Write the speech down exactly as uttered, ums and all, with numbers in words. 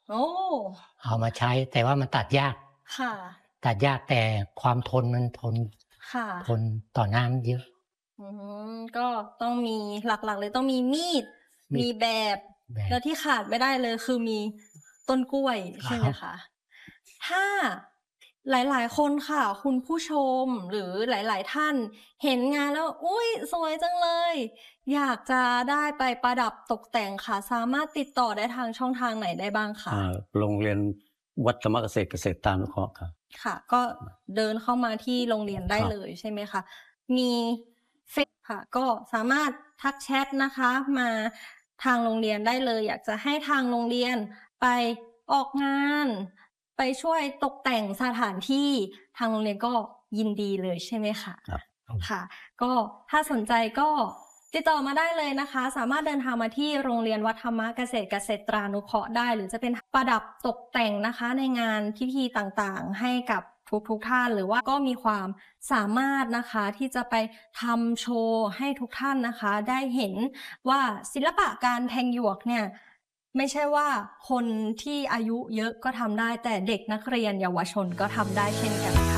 โอ้เอามาใช้แต่ว่ามันตัดยากค่ะตัดยากแต่ความทนมันทนค่ะทนต่อน้ำเยอะอืม ก็ต้องมีหลักๆเลยต้องมีมีดมีดมีแบบแบบแล้วที่ขาดไม่ได้เลยคือมีต้นกล้วยคใช่ไหรัมบคะ ถ้าหลายๆ คนค่ะ คุณผู้ชมหรือหลาย ๆ ท่านเห็นงานแล้ว อุ๊ย สวยจังเลย อยากจะได้ไปประดับตกแต่งค่ะ สามารถติดต่อได้ทางช่องทางไหนได้บ้างคะ? อ่า โรงเรียนวัดธรรมเกษตร เกษตรตานุเคราะห์ครับค่ะ ก็เดินเข้ามาที่โรงเรียนได้ครับเลยใช่ไหมคะ? มีเฟซค่ะ ก็สามารถทักแชตนะคะ มาทางโรงเรียนได้เลย อยากจะให้ทางโรงเรียนไปออกงาน ไปช่วยตกแต่งสถานที่ ทางโรงเรียนก็ยินดีเลยใช่ไหมคะ? ครับค่ะ ก็ถ้าสนใจก็ติดต่อมาได้เลยนะคะ สามารถเดินทางมาที่โรงเรียนวัดธรรมเกษตร เกษตรานุเคราะห์ได้ หรือจะเป็นประดับตกแต่งนะคะในงานพิธีต่างๆ ให้กับทุกๆ ท่าน หรือว่าก็มีความสามารถนะคะที่จะไปทำโชว์ให้ทุกท่านนะคะได้เห็นว่า ศิลปะการแทงหยวกเนี่ย ไม่ใช่ว่าคนที่อายุเยอะก็ทำได้ แต่เด็กนักเรียนเยาวชนก็ทำได้เช่นกันค่ะ